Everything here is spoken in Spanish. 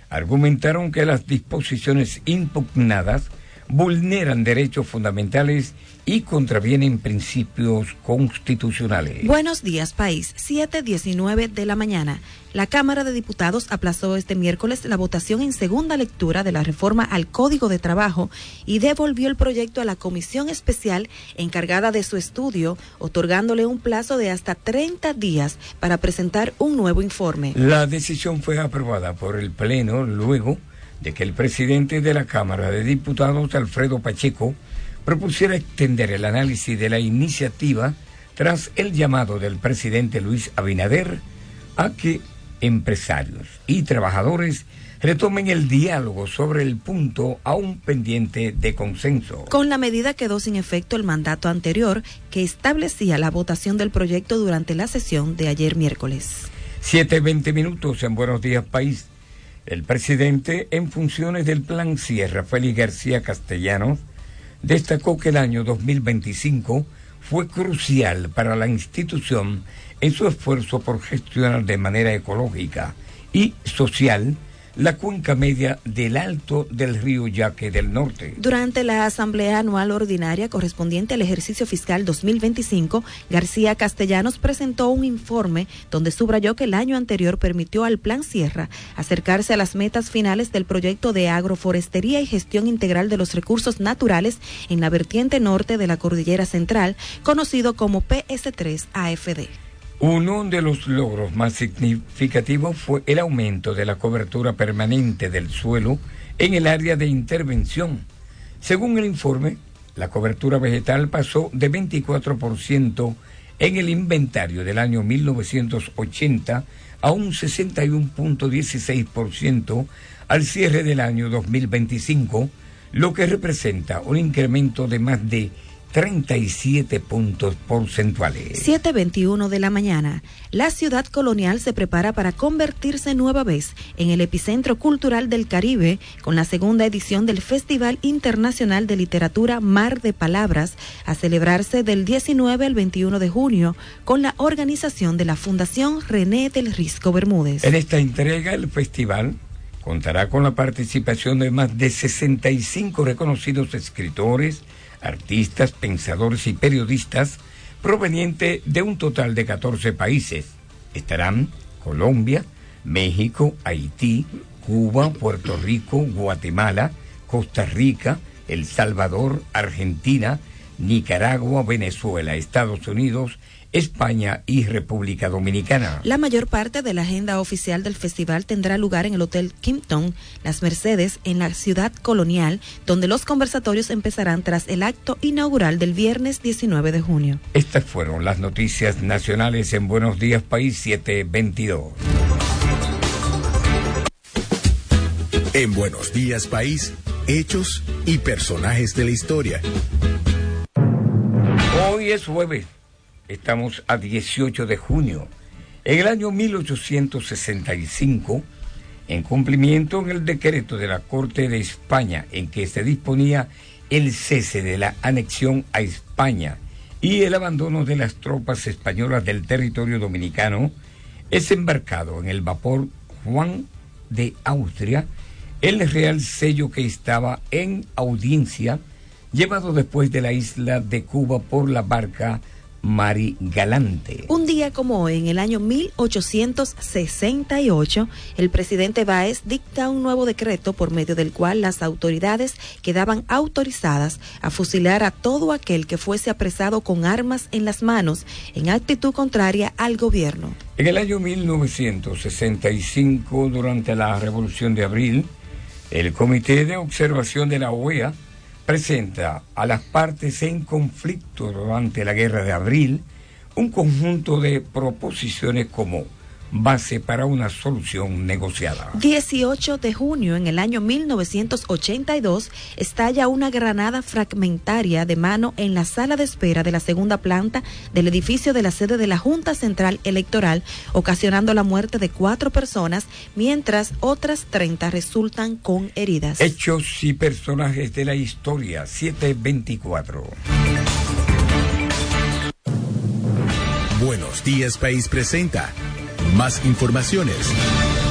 argumentaron que las disposiciones impugnadas vulneran derechos fundamentales y contravienen principios constitucionales. Buenos días, país. 7:19 de la mañana. La Cámara de Diputados aplazó este miércoles la votación en segunda lectura de la reforma al Código de Trabajo y devolvió el proyecto a la comisión especial encargada de su estudio, otorgándole un plazo de hasta 30 días para presentar un nuevo informe. La decisión fue aprobada por el Pleno luego de que el presidente de la Cámara de Diputados, Alfredo Pacheco, propusiera extender el análisis de la iniciativa tras el llamado del presidente Luis Abinader a que empresarios y trabajadores retomen el diálogo sobre el punto aún pendiente de consenso. Con la medida quedó sin efecto el mandato anterior que establecía la votación del proyecto durante la sesión de ayer miércoles. 7:20 en Buenos Días, País. El presidente en funciones del Plan Sierra, Félix García Castellanos, destacó que el año 2025 fue crucial para la institución en su esfuerzo por gestionar de manera ecológica y social la cuenca media del Alto del Río Yaque del Norte. Durante la Asamblea Anual Ordinaria correspondiente al ejercicio fiscal 2025, García Castellanos presentó un informe donde subrayó que el año anterior permitió al Plan Sierra acercarse a las metas finales del proyecto de agroforestería y gestión integral de los recursos naturales en la vertiente norte de la Cordillera Central, conocido como PS3-AFD. Uno de los logros más significativos fue el aumento de la cobertura permanente del suelo en el área de intervención. Según el informe, la cobertura vegetal pasó de 24% en el inventario del año 1980 a un 61.16% al cierre del año 2025, lo que representa un incremento de más de 37 puntos porcentuales. 7:21 de la mañana. La ciudad colonial se prepara para convertirse nueva vez en el epicentro cultural del Caribe con la segunda edición del Festival Internacional de Literatura Mar de Palabras, a celebrarse del 19 al 21 de junio con la organización de la Fundación René del Risco Bermúdez. En esta entrega, el festival contará con la participación de más de 65 reconocidos escritores, artistas, pensadores y periodistas provenientes de un total de 14 países. Estarán Colombia, México, Haití, Cuba, Puerto Rico, Guatemala, Costa Rica, El Salvador, Argentina, Nicaragua, Venezuela, Estados Unidos, España y República Dominicana. La mayor parte de la agenda oficial del festival tendrá lugar en el Hotel Kimpton, Las Mercedes, en la ciudad colonial, donde los conversatorios empezarán tras el acto inaugural del viernes 19 de junio. Estas fueron las noticias nacionales en Buenos Días País 722. En Buenos Días País, hechos y personajes de la historia. Hoy es jueves. Estamos a 18 de junio. En el año 1865, en cumplimiento en el decreto de la Corte de España en que se disponía el cese de la anexión a España y el abandono de las tropas españolas del territorio dominicano, es embarcado en el vapor Juan de Austria el real sello que estaba en audiencia, llevado después de la isla de Cuba por la barca Mari Galante. Un día como hoy, en el año 1868, el presidente Báez dicta un nuevo decreto por medio del cual las autoridades quedaban autorizadas a fusilar a todo aquel que fuese apresado con armas en las manos en actitud contraria al gobierno. En el año 1965, durante la Revolución de Abril, el Comité de Observación de la OEA presenta a las partes en conflicto durante la Guerra de Abril un conjunto de proposiciones como base para una solución negociada. 18 de junio, en el año 1982, estalla una granada fragmentaria de mano en la sala de espera de la segunda planta del edificio de la sede de la Junta Central Electoral, ocasionando la muerte de 4 personas, mientras otras 30 resultan con heridas. Hechos y personajes de la historia, 724. Buenos Días País presenta más informaciones.